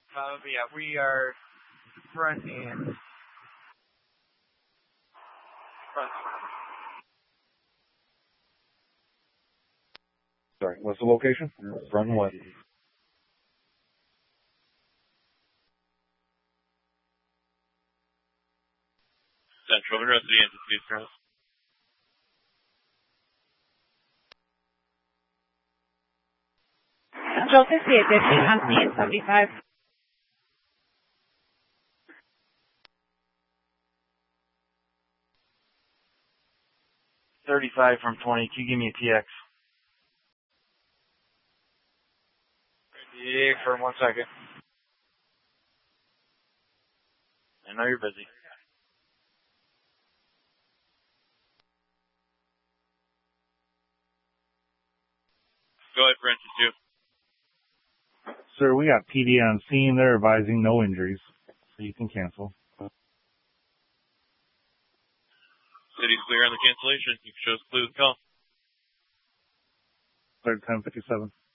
Yeah, we are front and front. Sorry, what's the location? Front and what? Central, the rest of the entities, Cross. Central 6850 on scene 75. 35 from 20. Can you give me a TX? Yeah, for 1 second. I know you're busy. Go ahead, Francis, too. Sir, we got PD on scene. They're advising no injuries, so you can cancel. City's clear on the cancellation. You can show us clue the call. Third 1057.